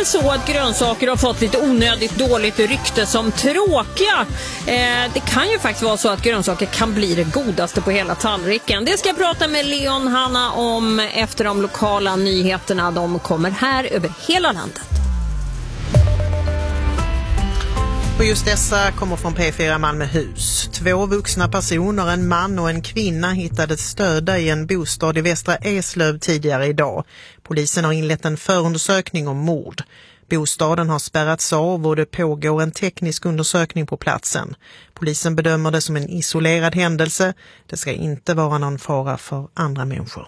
väl så att grönsaker har fått lite onödigt dåligt rykte som tråkiga. Det kan ju faktiskt vara så att grönsaker kan bli det godaste på hela tallriken. Det ska jag prata med Leon Hanna om efter de lokala nyheterna. De kommer här över hela landet. Och just dessa kommer från P4 Malmöhus. 2 vuxna personer, en man och en kvinna, hittades döda i en bostad i Västra Eslöv tidigare idag. Polisen har inlett en förundersökning om mord. Bostaden har spärrats av och det pågår en teknisk undersökning på platsen. Polisen bedömer det som en isolerad händelse. Det ska inte vara någon fara för andra människor.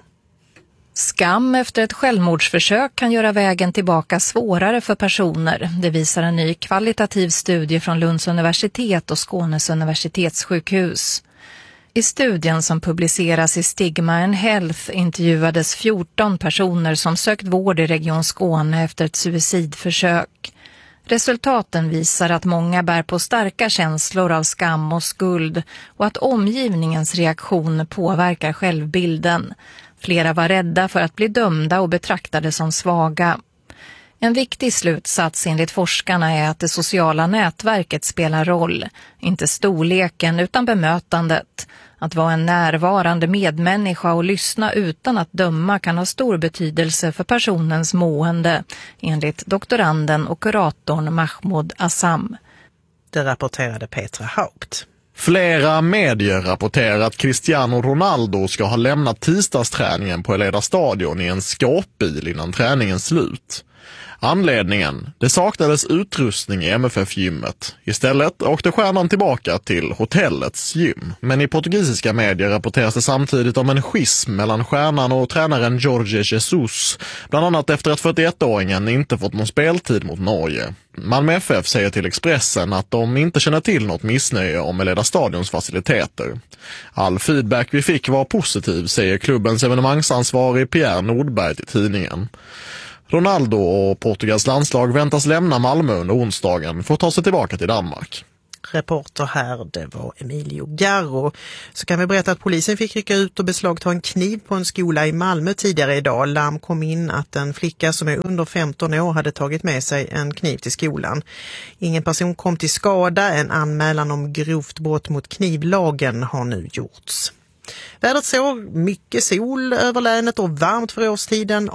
Skam efter ett självmordsförsök kan göra vägen tillbaka svårare för personer. Det visar en ny kvalitativ studie från Lunds universitet och Skånes universitetssjukhus. I studien som publiceras i Stigma and Health intervjuades 14 personer som sökt vård i Region Skåne efter ett suicidförsök. Resultaten visar att många bär på starka känslor av skam och skuld och att omgivningens reaktion påverkar självbilden. Flera var rädda för att bli dömda och betraktade som svaga. En viktig slutsats enligt forskarna är att det sociala nätverket spelar roll. Inte storleken utan bemötandet. Att vara en närvarande medmänniska och lyssna utan att döma kan ha stor betydelse för personens mående, enligt doktoranden och kuratorn Mahmoud Assam. Det rapporterade Petra Haupt. Flera medier rapporterar att Cristiano Ronaldo ska ha lämnat tisdagsträningen på Eleda stadion i en skåpbil innan träningens slut. Anledningen? Det saknades utrustning i MFF-gymmet. Istället åkte stjärnan tillbaka till hotellets gym. Men i portugisiska medier rapporteras det samtidigt om en schism mellan stjärnan och tränaren Jorge Jesus. Bland annat efter att 41-åringen inte fått någon speltid mot Norge. Malmö FF säger till Expressen att de inte känner till något missnöje om Eleda stadions faciliteter. All feedback vi fick var positiv, säger klubbens evenemangsansvarig Pierre Nordberg till tidningen. Ronaldo och Portugals landslag väntas lämna Malmö under onsdagen för att ta sig tillbaka till Danmark. Reporter här, det var Emilio Garro. Så kan vi berätta att polisen fick rycka ut och beslagta en kniv på en skola i Malmö tidigare idag. Larm kom in att en flicka som är under 15 år hade tagit med sig en kniv till skolan. Ingen person kom till skada. En anmälan om grovt brott mot knivlagen har nu gjorts. Vädret så, mycket sol över länet och varmt för årstiden,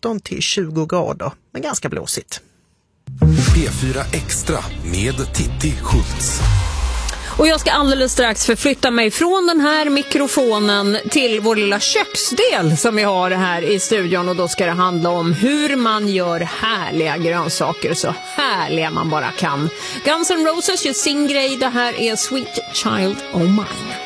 18-20 grader, men ganska blåsigt. P4 Extra med Titti Schultz. Och jag ska alldeles strax förflytta mig från den här mikrofonen till vår lilla köksdel som vi har här i studion. Och då ska det handla om hur man gör härliga grönsaker, så härliga man bara kan. Guns N' Roses gör sin grej, det här är Sweet Child O' Mine.